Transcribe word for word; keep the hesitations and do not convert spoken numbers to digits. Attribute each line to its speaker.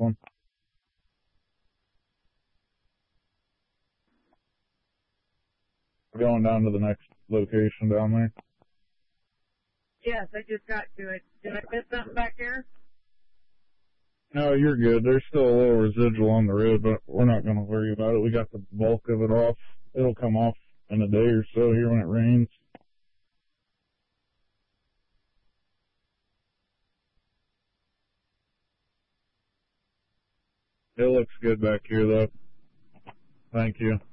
Speaker 1: one. We're going down to the next location down there.
Speaker 2: Yes, I just got to it. Did I miss something back there?
Speaker 1: No, you're good. There's still a little residual on the road, but we're not going to worry about it. We got the bulk of it off. It'll come off in a day or so here when it rains. It looks good back here, though. Thank you.